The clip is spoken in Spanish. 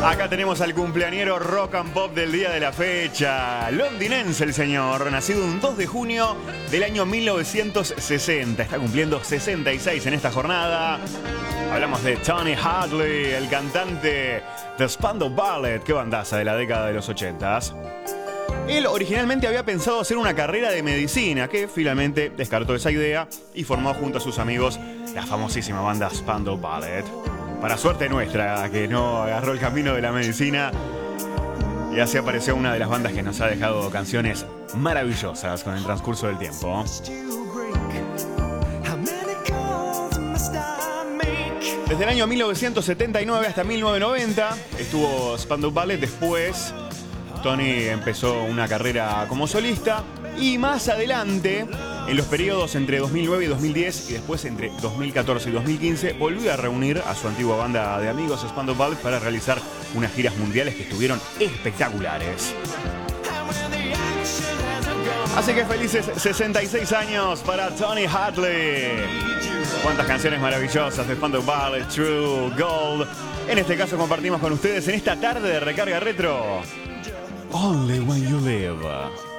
Acá tenemos al cumpleañero rock and pop del día de la fecha. Londinense el señor, nacido un 2 de junio del año 1960. Está cumpliendo 66 en esta jornada. Hablamos de Tony Hadley, el cantante de Spandau Ballet. Qué bandaza de la década de los 80s. Él originalmente había pensado hacer una carrera de medicina, que finalmente descartó esa idea y formó junto a sus amigos la famosísima banda Spandau Ballet. Para suerte nuestra, que no agarró el camino de la medicina y así apareció una de las bandas que nos ha dejado canciones maravillosas con el transcurso del tiempo. Desde el año 1979 hasta 1990 estuvo Spandau Ballet. Después Tony empezó una carrera como solista y más adelante, en los periodos entre 2009 y 2010 y después entre 2014 y 2015, volvió a reunir a su antigua banda de amigos Spandau Ballet para realizar unas giras mundiales que estuvieron espectaculares. Así que felices 66 años para Tony Hadley. Cuántas canciones maravillosas de Spandau Ballet, True, Gold. En este caso compartimos con ustedes en esta tarde de Recarga Retro Only When You Live.